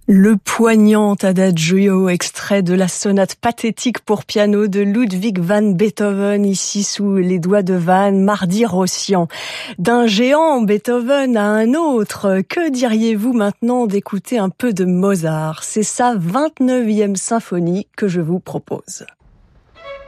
Le poignant Adagio, extrait de la sonate pathétique pour piano de Ludwig van Beethoven, ici sous les doigts de Van Mardi-Rossian. D'un géant Beethoven à un autre, que diriez-vous maintenant d'écouter un peu de Mozart? C'est sa 29e symphonie que je vous propose.